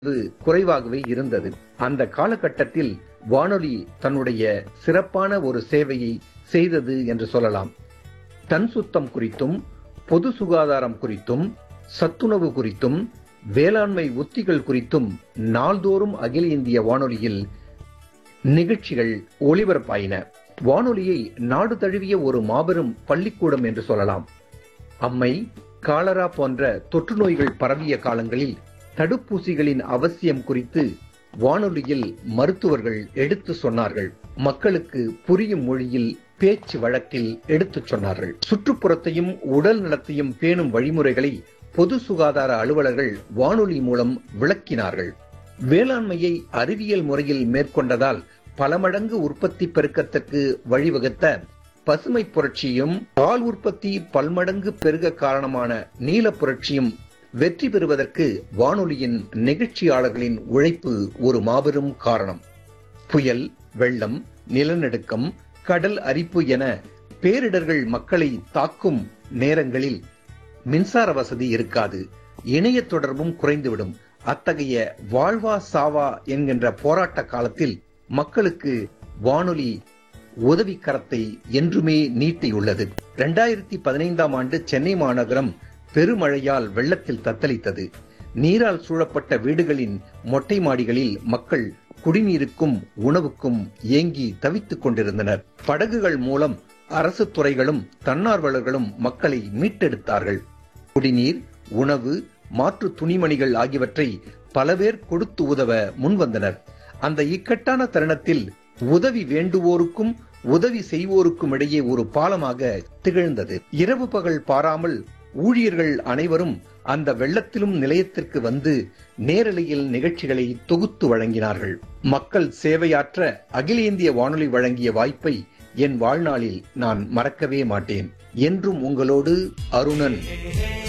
குறைவாகவே இருந்தது. அந்த காலகட்டத்தில் வானொலி தன்னுடைய சிறப்பான ஒரு சேவையை செய்தது என்று சொல்லலாம். தன் சுத்தம் குறித்தும், பொது சுகாதாரம் குறித்தும், சத்துணவு குறித்தும், வேளாண்மை உத்திகள் குறித்தும் நாள்தோறும் அகில இந்திய வானொலியில் நிகழ்ச்சிகள் ஒளிபரப்பாயின. வானொலியை நாடு தழுவிய ஒரு மாபெரும் பள்ளிக்கூடம் என்று சொல்லலாம். அம்மை, காலரா போன்ற தொற்று நோய்கள் பரவிய காலங்களில் தடுப்பூசிகளின் அவசியம் குறித்து வானொலியில் மருத்துவர்கள் எடுத்து சொன்னார்கள். மக்களுக்கு புரியும் மொழியில் பேச்சு வழக்கில் எடுத்துச் சொன்னார்கள். சுற்றுப்புறத்தையும் உடல் நலத்தையும் பேணும் வழிமுறைகளை பொது சுகாதார அலுவலர்கள் வானொலி மூலம் விளக்கினார்கள். வேளாண்மையை அறிவியல் முறையில் மேற்கொண்டதால் பல மடங்கு உற்பத்தி பெருக்கத்திற்கு வழிவகுத்த பசுமை புரட்சியும், பால் உற்பத்தி பல்மடங்கு பெருக காரணமான நீல புரட்சியும் வெற்றி பெறுவதற்கு வானொலியின் நிகழ்ச்சியாளர்களின் உழைப்பு ஒரு மாபெரும் காரணம். புயல், வெள்ளம், நிலநடுக்கம், கடல் அரிப்பு என பேரிடர்கள் மக்களை தாக்கும் நேரங்களில் மின்சார வசதி இருக்காது, இணைய தொடர்பும் குறைந்துவிடும். அத்தகைய வாழ்வா சாவா என்கின்ற போராட்ட காலத்தில் மக்களுக்கு வானொலி உதவி கரத்தை என்றுமே நீட்டியுள்ளது. 2015ஆம் ஆண்டு சென்னை மாநகரம் பெருமழையால் வெள்ளத்தில் தத்தளித்தது. நீரால் சூழப்பட்ட வீடுகளின் மொட்டை மாடிகளில் மக்கள் குடிநீருக்கும் உணவுக்கும் ஏங்கி தவித்துக் கொண்டிருந்தனர். படகுகள் மூலம் அரசு துறைகளும் தன்னார்வலர்களும் மக்களை மீட்டெடுத்தார்கள். குடிநீர், உணவு, மாற்று துணிமணிகள் ஆகியவற்றை பல பேர் கொடுத்து உதவ முன்வந்தனர். அந்த இக்கட்டான தருணத்தில் உதவி வேண்டுவோருக்கும் உதவி செய்வோருக்கும் இடையே ஒரு பாலமாக திகழ்ந்தது. இரவு பகல் பாராமல் ஊழியர்கள் அனைவரும் அந்த வெள்ளத்திலும் நிலையத்திற்கு வந்து நேரலையில் நிகழ்ச்சிகளை தொகுத்து வழங்கினார்கள். மக்கள் சேவையாற்ற அகில இந்திய வானொலி வழங்கிய வாய்ப்பை என் வாழ்நாளில் நான் மறக்கவே மாட்டேன். என்றும் உங்களோடு அருணன்.